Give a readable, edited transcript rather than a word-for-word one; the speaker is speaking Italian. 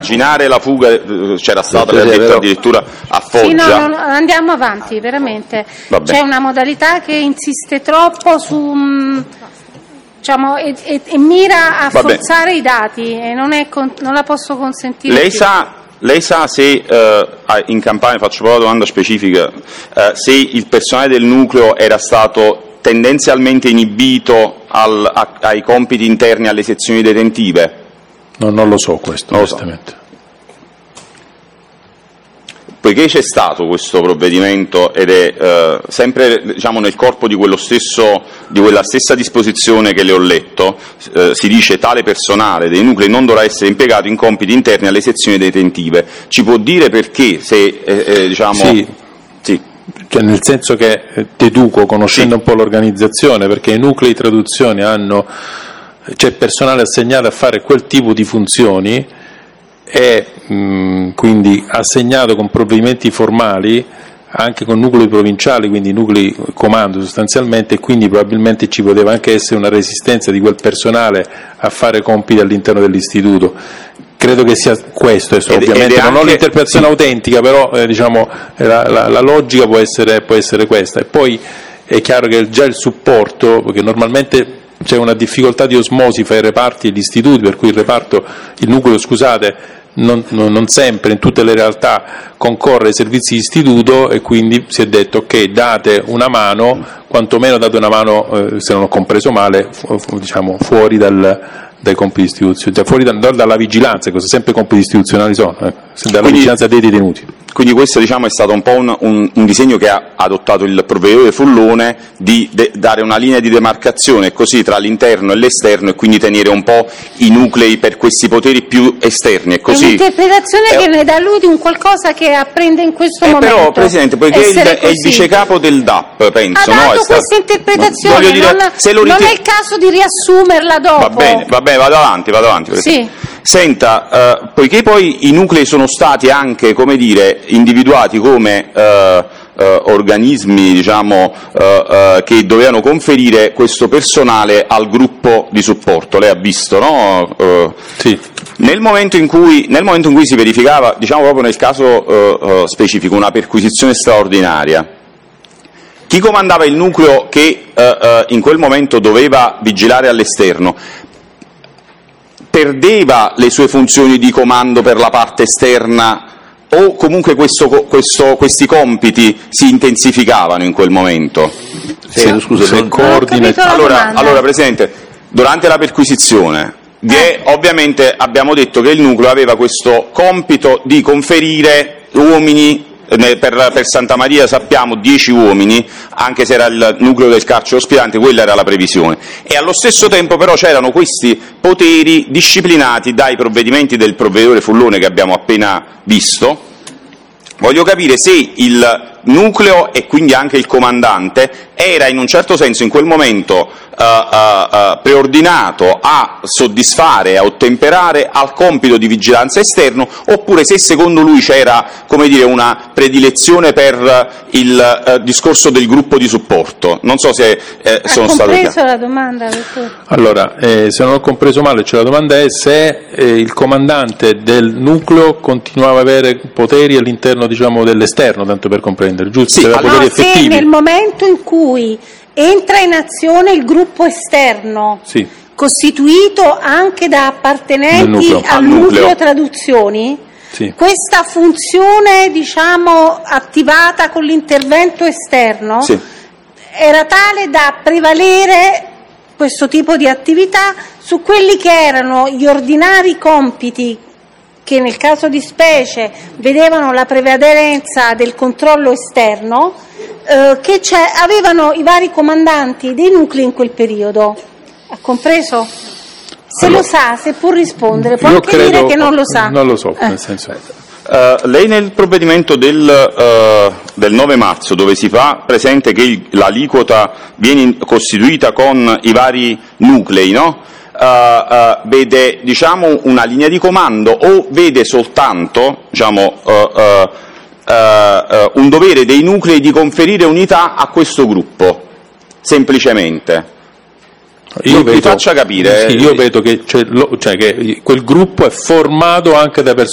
Immaginare la fuga, c'era stata addirittura a Foggia. Sì, no, andiamo avanti, veramente. C'è una modalità che insiste troppo su, diciamo, e mira a forzare i dati e non la posso consentire. Lei sa se in Campania, faccio proprio una domanda specifica, se il personale del nucleo era stato tendenzialmente inibito ai compiti interni alle sezioni detentive? No, non lo so questo, onestamente. Poiché c'è stato questo provvedimento ed è sempre, diciamo, nel corpo di quella stessa disposizione che le ho letto, si dice tale personale dei nuclei non dovrà essere impiegato in compiti interni alle sezioni detentive. Ci può dire perché? Diciamo... Sì. Cioè, nel senso che deduco, conoscendo un po' l'organizzazione, perché i nuclei di traduzione c'è personale assegnato a fare quel tipo di funzioni e quindi assegnato con provvedimenti formali anche con nuclei provinciali, quindi nuclei comando sostanzialmente, e quindi probabilmente ci poteva anche essere una resistenza di quel personale a fare compiti all'interno dell'istituto. Credo che sia questo, ovviamente non ho l'interpretazione autentica, però diciamo la logica può essere questa. E poi è chiaro che già il supporto, perché normalmente c'è una difficoltà di osmosi fra i reparti e gli istituti, per cui il nucleo, non sempre, in tutte le realtà, concorre ai servizi di istituto, e quindi si è detto ok, date una mano, quantomeno date una mano, se non ho compreso male, diciamo fuori dai compiti istituzionali, fuori dalla vigilanza, cosa sempre compiti istituzionali sono, dalla vigilanza dei detenuti. Quindi questo, diciamo, è stato un po' un disegno che ha adottato il provveditore Fullone, di dare una linea di demarcazione così tra l'interno e l'esterno, e quindi tenere un po' i nuclei per questi poteri più esterni. È un'interpretazione che ne dà lui di un qualcosa che apprende in questo momento. Però, Presidente, poiché è il vicecapo del DAP, penso, ha dato questa interpretazione, non è il caso di riassumerla dopo. Va bene, vado avanti. Sì. Senta, poiché poi i nuclei sono stati anche, come dire, individuati come organismi, diciamo, che dovevano conferire questo personale al gruppo di supporto, lei ha visto, no? Sì. Nel momento in cui si verificava, diciamo proprio nel caso specifico, una perquisizione straordinaria, chi comandava il nucleo che in quel momento doveva vigilare all'esterno perdeva le sue funzioni di comando per la parte esterna, o comunque questi compiti si intensificavano in quel momento? Allora, Presidente, durante la perquisizione ovviamente abbiamo detto che il nucleo aveva questo compito di conferire uomini. Per Santa Maria sappiamo 10 uomini, anche se era il nucleo del carcere ospitante, quella era la previsione, e allo stesso tempo però c'erano questi poteri disciplinati dai provvedimenti del provveditore Fullone che abbiamo appena visto. Voglio capire se il nucleo, e quindi anche il comandante, era in un certo senso in quel momento preordinato a soddisfare, a ottemperare al compito di vigilanza esterno, oppure se secondo lui c'era, come dire, una predilezione per il discorso del gruppo di supporto. Non so se sono stato chiaro. Ha compreso la domanda, dottore? Allora, se non ho compreso male, cioè la domanda è se il comandante del nucleo continuava ad avere poteri all'interno, diciamo, dell'esterno, tanto per comprendere, giusto? Sì, poteri effettivi. Se nel momento in cui entra in azione il gruppo esterno, sì, costituito anche da appartenenti al nucleo traduzioni, sì, questa funzione, diciamo, attivata con l'intervento esterno, sì, era tale da prevalere questo tipo di attività su quelli che erano gli ordinari compiti che nel caso di specie vedevano la prevalenza del controllo esterno, che avevano i vari comandanti dei nuclei in quel periodo. Ha compreso? Se lo sa, se può rispondere, può anche dire che non lo sa. Non lo so, nel senso. Lei nel provvedimento del 9 marzo, dove si fa presente che l'aliquota viene costituita con i vari nuclei, no? Vede, diciamo, una linea di comando, o vede soltanto, diciamo, un dovere dei nuclei di conferire unità a questo gruppo, semplicemente? Mi faccia capire. Sì, io vedo che, che quel gruppo è formato anche da persone